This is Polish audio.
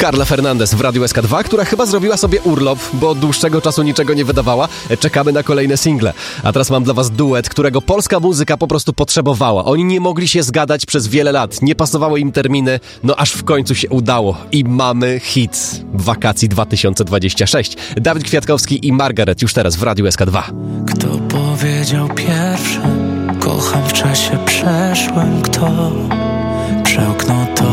Carla Fernandez w Radiu SK2, która chyba zrobiła sobie urlop, bo od dłuższego czasu niczego nie wydawała. Czekamy na kolejne single. A teraz mam dla was duet, którego polska muzyka po prostu potrzebowała. Oni nie mogli się zgadać przez wiele lat. Nie pasowały im terminy, no aż w końcu się udało. I mamy hit Wakacji 2026. Dawid Kwiatkowski i Margaret już teraz w Radiu SK2. Kto powiedział pierwszy? Kocham w czasie przeszłym. Kto przełknął to,